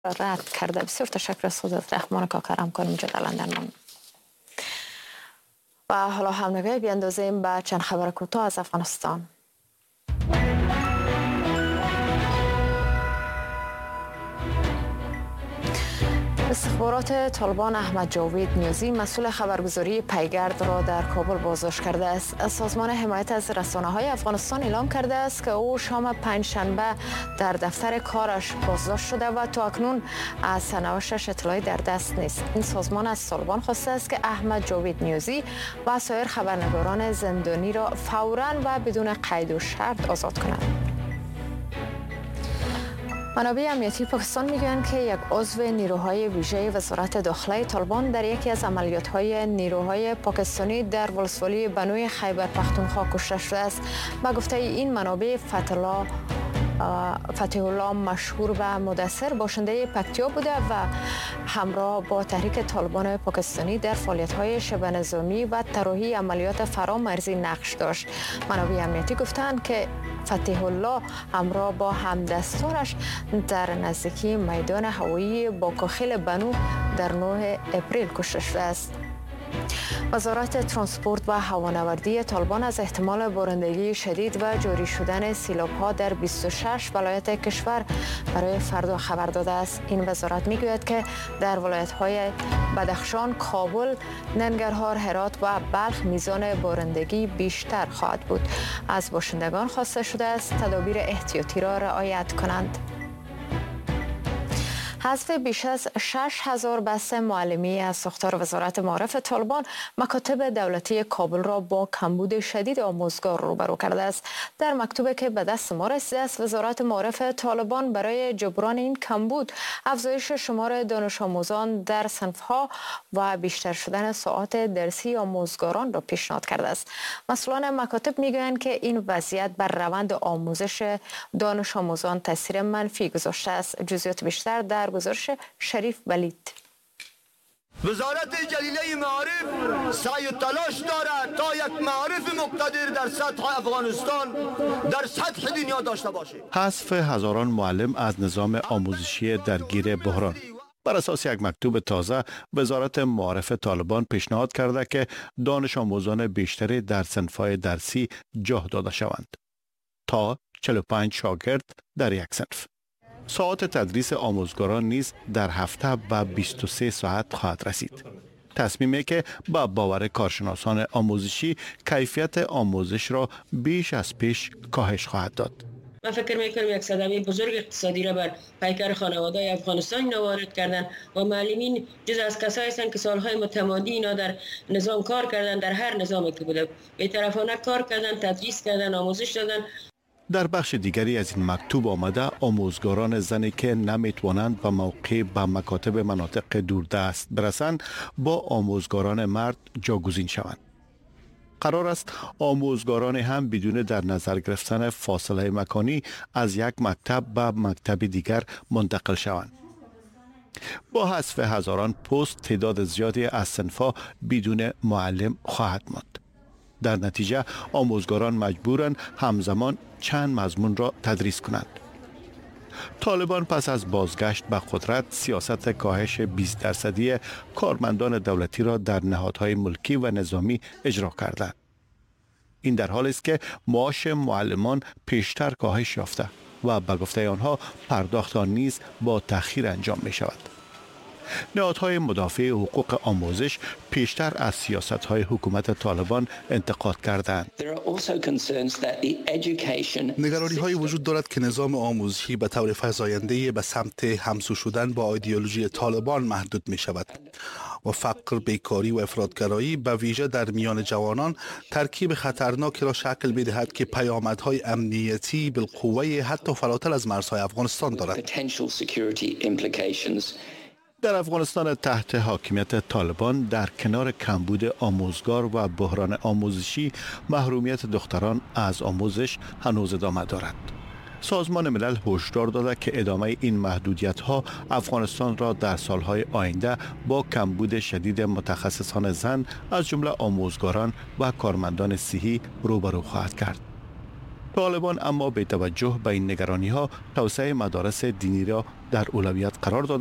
رد کرده. بسیار تشکر از خودت رحمان کاکر، همکار اینجا در لندن. و حالا هم نگاهی بیاندازیم به چند خبر کوتاه از افغانستان. استخبارات طالبان احمد جاوید نیازی مسئول خبرگزاری پیگرد را در کابل بازداشت کرده است. سازمان حمایت از رسانه‌های افغانستان اعلام کرده است که او شام پنجشنبه در دفتر کارش بازداشت شده و تا اکنون از سرنوشتش اطلاعی در دست نیست. این سازمان از طالبان خواسته است که احمد جاوید نیازی و سایر خبرنگاران زندانی را فوراً و بدون قید و شرط آزاد کنند. منابع امنیتی پاکستان میگویند که یک عضو نیروهای ویژه وزارت داخله طالبان در یکی از عملیات‌های نیروهای پاکستانی در ولسوالی بنوی خیبر پختونخوا کشته شده است. با گفته این منابع فتح الله مشهور و مدثر باشنده پکتیا بوده و همراه با تحریک طالبان پاکستانی در فعالیت‌های شبه نظامی و طراحی عملیات فرامرزی نقش داشت. منابع امنیتی گفتند که فتح الله همراه با همدستانش در نزدیکی میدان هوایی باکاخیل بنو در 9 اپریل کشته شده است. وزارت ترانسپورت و هوانوردی طالبان از احتمال بارندگی شدید و جاری شدن سیلاب‌ها در 26 ولایت کشور برای فردا خبر داده است. این وزارت میگوید که در ولایت‌های بدخشان، کابل، ننگرهار، هرات و بلخ میزان بارندگی بیشتر خواهد بود. از باشندگان خواسته شده است تدابیر احتیاطی را رعایت کنند. حذف بیش از 6,000 بس معلمی از ساختار وزارت معارف طالبان مکاتب دولتی کابل را با کمبود شدید آموزگار روبرو کرده است. در مکتوبی که به دست ما رسیده است، وزارت معارف طالبان برای جبران این کمبود افزایش شمار دانش آموزان در صنفها و بیشتر شدن ساعات درسی آموزگاران را پیشنهاد کرده است. مسئولان مکاتب میگویند که این وضعیت بر روند آموزش دانش آموزان تاثیر منفی گذاشته است. جزئیات بیشتر در گزارش شریف ولید. وزارت جلیله معارف سعی و تلاش دارد تا یک معارف مقتدر در سطح افغانستان در سطح دنیا داشته باشه. حذف هزاران معلم از نظام آموزشی درگیر بحران. بر اساس یک مکتوب تازه، وزارت معارف طالبان پیشنهاد کرده که دانش آموزان بیشتری در صنف‌های درسی جا داده شوند تا 45 شاگرد در یک صنف. ساعت تدریس آموزگاران نیز در هفته به 23 ساعت خواهد رسید. تصمیمی که با باور کارشناسان آموزشی کیفیت آموزش را بیش از پیش کاهش خواهد داد. من فکر میکنم یک صدمه بزرگ اقتصادی را بر پیکر خانواده افغانستان وارد کردن و معلمین جز از کسایی هستند که سالهای متمادی اینا در نظام کار کردن، در هر نظامی که بوده بی‌طرفانه کار کردن، تدریس کردن، آموزش دادن. در بخش دیگری از این مکتوب آمده آموزگاران زنی که نمیتوانند به موقع به مکاتب مناطق دوردست برسند با آموزگاران مرد جاگزین شوند. قرار است آموزگاران هم بدون در نظر گرفتن فاصله مکانی از یک مکتب به مکتب دیگر منتقل شوند. با حذف هزاران پست تعداد زیادی از صنف‌ها بدون معلم خواهد ماند. در نتیجه آموزگاران مجبورند همزمان چند مضمون را تدریس کنند. طالبان پس از بازگشت به قدرت سیاست کاهش 20% کارمندان دولتی را در نهادهای ملکی و نظامی اجرا کردند. این در حالی است که معاش معلمان پیشتر کاهش یافته و به گفته آنها پرداخت آن نیز با تأخیر انجام می شود. نهادهای مدافع حقوق آموزش پیشتر از سیاست‌های حکومت طالبان انتقاد کردند. نگرانی‌هایی وجود دارد که نظام آموزشی به طور فزاینده به سمت همسو شدن با ایدئولوژی طالبان محدود می شود و فقر، بیکاری و افراطگرایی به ویژه در میان جوانان ترکیب خطرناکی را شکل می دهد که پیامدهای امنیتی بالقوه حتی فراتر از مرزهای افغانستان دارد. در افغانستان تحت حاکمیت طالبان در کنار کمبود آموزگار و بحران آموزشی، محرومیت دختران از آموزش هنوز ادامه دارد. سازمان ملل هشدار داده که ادامه این محدودیت‌ها افغانستان را در سالهای آینده با کمبود شدید متخصصان زن از جمله آموزگاران و کارمندان صحی روبرو خواهد کرد. طالبان اما به توجه به این نگرانی ها توسعه مدارس دینی را در اولویت قرار داده